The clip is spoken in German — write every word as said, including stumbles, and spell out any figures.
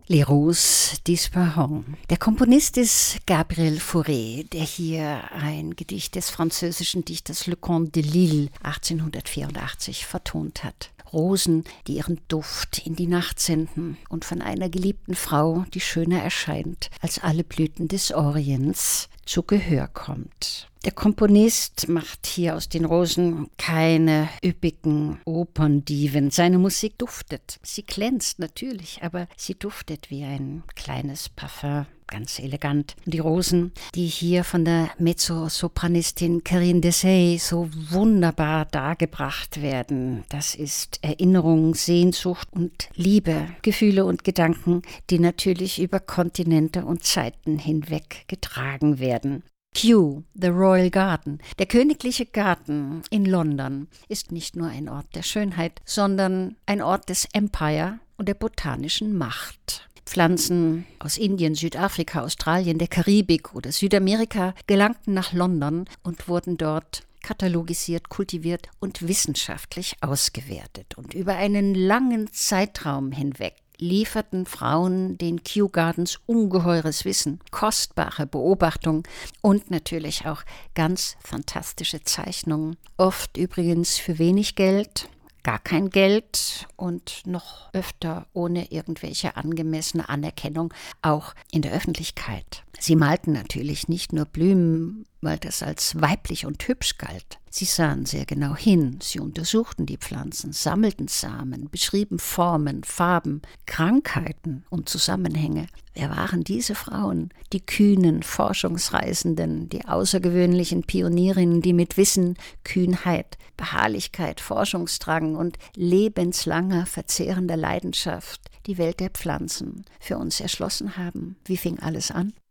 Les Roses d'Ispahan. Der Komponist ist Gabriel Fauré, der hier ein Gedicht des französischen Dichters Le Comte de Lille achtzehnhundertvierundachtzig vertont hat. Rosen, die ihren Duft in die Nacht senden und von einer geliebten Frau, die schöner erscheint als alle Blüten des Orients, zu Gehör kommt. Der Komponist macht hier aus den Rosen keine üppigen Operndiven. Seine Musik duftet. Sie glänzt natürlich, aber sie duftet wie ein kleines Parfum. Ganz elegant. Die Rosen, die hier von der Mezzosopranistin Carine Dessay so wunderbar dargebracht werden, das ist Erinnerung, Sehnsucht und Liebe, Gefühle und Gedanken, die natürlich über Kontinente und Zeiten hinweg getragen werden. Kew, The Royal Garden. Der königliche Garten in London ist nicht nur ein Ort der Schönheit, sondern ein Ort des Empire und der botanischen Macht. Pflanzen aus Indien, Südafrika, Australien, der Karibik oder Südamerika gelangten nach London und wurden dort katalogisiert, kultiviert und wissenschaftlich ausgewertet. Und über einen langen Zeitraum hinweg lieferten Frauen den Kew Gardens ungeheures Wissen, kostbare Beobachtungen und natürlich auch ganz fantastische Zeichnungen. Oft übrigens für wenig Geld, gar kein Geld und noch öfter ohne irgendwelche angemessene Anerkennung, auch in der Öffentlichkeit. Sie malten natürlich nicht nur Blumen, weil das als weiblich und hübsch galt. Sie sahen sehr genau hin, sie untersuchten die Pflanzen, sammelten Samen, beschrieben Formen, Farben, Krankheiten und Zusammenhänge. Wer waren diese Frauen? Die kühnen Forschungsreisenden, die außergewöhnlichen Pionierinnen, die mit Wissen, Kühnheit, Beharrlichkeit, Forschungsdrang und lebenslanger, verzehrender Leidenschaft die Welt der Pflanzen für uns erschlossen haben. Wie fing alles an?